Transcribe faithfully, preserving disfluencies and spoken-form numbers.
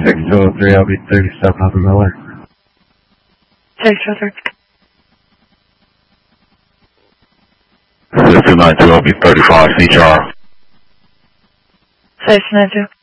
six two oh three, I'll be thirty-seven on the Miller. six two oh three. six two nine two, I'll be thirty-five, C H R. six nine two.